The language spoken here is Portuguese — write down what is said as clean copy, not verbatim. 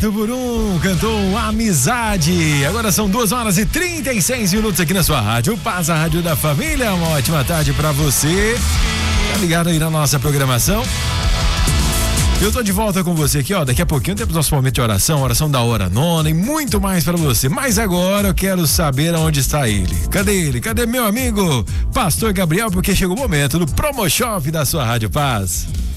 Roberto Burum cantou Amizade. Agora são 2h36 aqui na sua rádio Paz, a rádio da família. Uma ótima tarde pra você. Tá ligado aí na nossa programação? Eu tô de volta com você aqui, ó. Daqui a pouquinho temos nosso momento de oração da hora nona e muito mais pra você. Mas agora eu quero saber aonde está ele. Cadê ele? Cadê meu amigo Pastor Gabriel? Porque chegou o momento do Promo Shop da sua Rádio Paz.